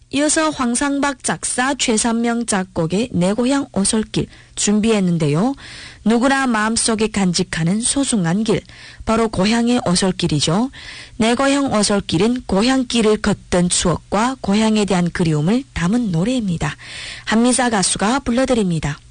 이어서 황상박 작사, 최산명 작곡의 내 고향 오솔길 준비했는데요. 누구나 마음속에 간직하는 소중한 길, 바로 고향의 오솔길이죠. 내 고향 오솔길은 고향길을 걷던 추억과 고향에 대한 그리움을 담은 노래입니다. 한미자 가수가 불러드립니다.